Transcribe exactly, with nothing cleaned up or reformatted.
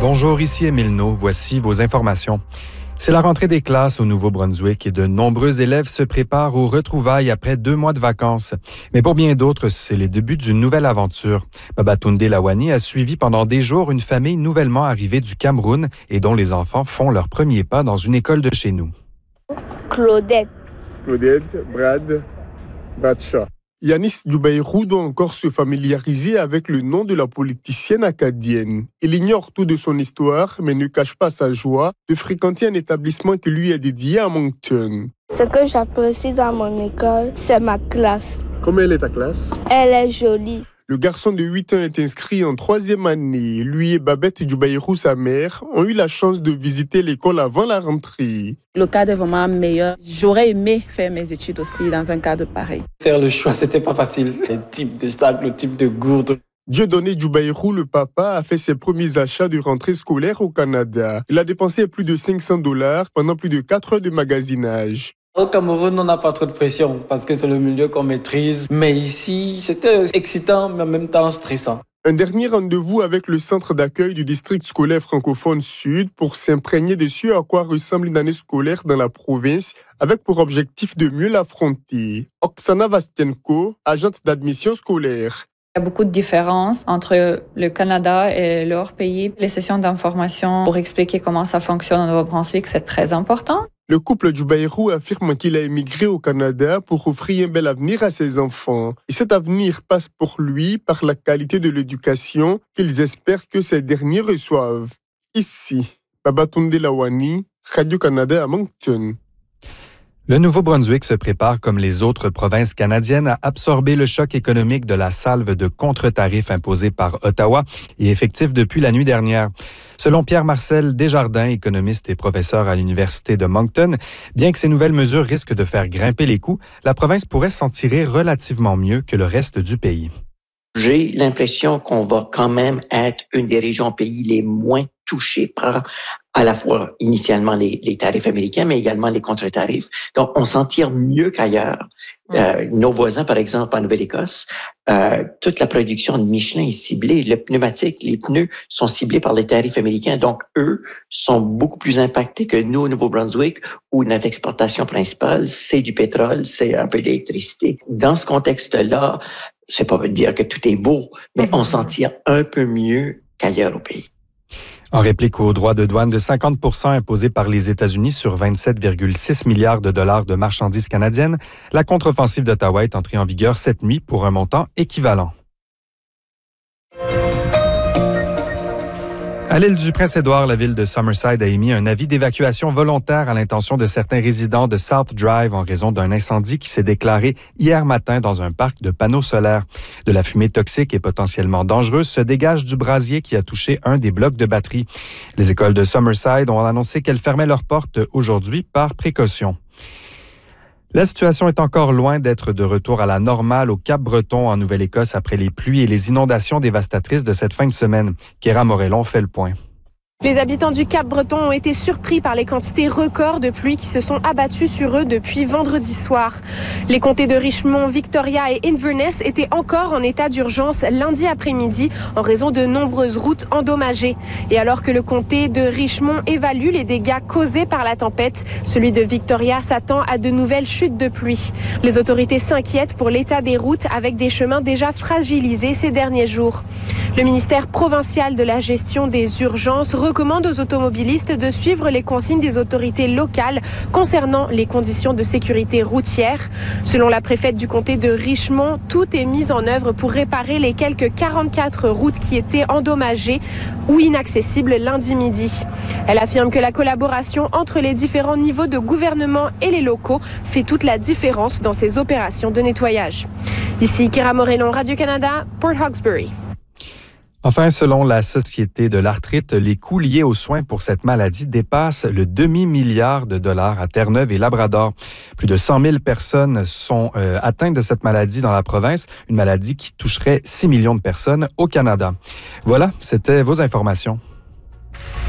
Bonjour, ici Émile No. Voici vos informations. C'est la rentrée des classes au Nouveau-Brunswick et de nombreux élèves se préparent aux retrouvailles après deux mois de vacances. Mais pour bien d'autres, c'est les débuts d'une nouvelle aventure. Babatunde Lawani a suivi pendant des jours une famille nouvellement arrivée du Cameroun et dont les enfants font leurs premiers pas dans une école de chez nous. Claudette. Claudette, Brad, Bradshaw. Yanis Dubaïrou doit encore se familiariser avec le nom de la politicienne acadienne. Il ignore tout de son histoire, mais ne cache pas sa joie de fréquenter un établissement qui lui est dédié à Moncton. Ce que j'apprécie dans mon école, c'est ma classe. Comment elle est ta classe? Elle est jolie. Le garçon de huit ans est inscrit en troisième année. Lui et Babette Dubaïrou, sa mère, ont eu la chance de visiter l'école avant la rentrée. Le cadre est vraiment meilleur. J'aurais aimé faire mes études aussi dans un cadre pareil. Faire le choix, c'était pas facile. Le type de sac, le type de gourde. Dieudonné Dubaïrou, le papa, a fait ses premiers achats de rentrée scolaire au Canada. Il a dépensé plus de cinq cents dollars pendant plus de quatre heures de magasinage. Au Cameroun, on n'a pas trop de pression parce que c'est le milieu qu'on maîtrise. Mais ici, c'était excitant, mais en même temps stressant. Un dernier rendez-vous avec le centre d'accueil du district scolaire francophone sud pour s'imprégner de ce à quoi ressemble une année scolaire dans la province, avec pour objectif de mieux l'affronter. Oksana Vastenko, agente d'admission scolaire. Il y a beaucoup de différences entre le Canada et leur pays. Les sessions d'information pour expliquer comment ça fonctionne au Nouveau-Brunswick, c'est très important. Le couple Dubaïrou affirme qu'il a émigré au Canada pour offrir un bel avenir à ses enfants. Et cet avenir passe pour lui par la qualité de l'éducation qu'ils espèrent que ces derniers reçoivent. Ici, Babatunde Lawani, Radio-Canada à Moncton. Le Nouveau-Brunswick se prépare, comme les autres provinces canadiennes, à absorber le choc économique de la salve de contre-tarifs imposée par Ottawa et effectif depuis la nuit dernière. Selon Pierre-Marcel Desjardins, économiste et professeur à l'Université de Moncton, bien que ces nouvelles mesures risquent de faire grimper les coûts, la province pourrait s'en tirer relativement mieux que le reste du pays. J'ai l'impression qu'on va quand même être une des régions pays les moins touchées par à la fois initialement les, les tarifs américains, mais également les contre-tarifs. Donc, on s'en tire mieux qu'ailleurs. Euh, nos voisins, par exemple, en Nouvelle-Écosse, euh, toute la production de Michelin est ciblée. Le pneumatique, les pneus sont ciblés par les tarifs américains. Donc, eux sont beaucoup plus impactés que nous au Nouveau-Brunswick, où notre exportation principale, c'est du pétrole, c'est un peu d'électricité. Dans ce contexte-là, c'est pas dire que tout est beau, mais on s'en tire un peu mieux qu'ailleurs au pays. En réplique aux droits de douane de cinquante pour cent imposés par les États-Unis sur vingt-sept virgule six milliards de dollars de marchandises canadiennes, la contre-offensive d'Ottawa est entrée en vigueur cette nuit pour un montant équivalent. À l'île du Prince-Édouard, la ville de Summerside a émis un avis d'évacuation volontaire à l'intention de certains résidents de South Drive en raison d'un incendie qui s'est déclaré hier matin dans un parc de panneaux solaires. De la fumée toxique et potentiellement dangereuse se dégage du brasier qui a touché un des blocs de batterie. Les écoles de Summerside ont annoncé qu'elles fermaient leurs portes aujourd'hui par précaution. La situation est encore loin d'être de retour à la normale au Cap-Breton en Nouvelle-Écosse après les pluies et les inondations dévastatrices de cette fin de semaine. Kéra Morellon fait le point. Les habitants du Cap-Breton ont été surpris par les quantités records de pluie qui se sont abattues sur eux depuis vendredi soir. Les comtés de Richmond, Victoria et Inverness étaient encore en état d'urgence lundi après-midi en raison de nombreuses routes endommagées. Et alors que le comté de Richmond évalue les dégâts causés par la tempête, celui de Victoria s'attend à de nouvelles chutes de pluie. Les autorités s'inquiètent pour l'état des routes avec des chemins déjà fragilisés ces derniers jours. Le ministère provincial de la gestion des urgences recommande aux automobilistes de suivre les consignes des autorités locales concernant les conditions de sécurité routière. Selon la préfète du comté de Richmond, tout est mis en œuvre pour réparer les quelques quarante-quatre routes qui étaient endommagées ou inaccessibles lundi midi. Elle affirme que la collaboration entre les différents niveaux de gouvernement et les locaux fait toute la différence dans ces opérations de nettoyage. Ici Kéra Morellon, Radio-Canada, Port Hawkesbury. Enfin, selon la Société de l'arthrite, les coûts liés aux soins pour cette maladie dépassent le demi-milliard de dollars à Terre-Neuve et Labrador. Plus de cent mille personnes sont euh, atteintes de cette maladie dans la province, une maladie qui toucherait six millions de personnes au Canada. Voilà, c'était vos informations.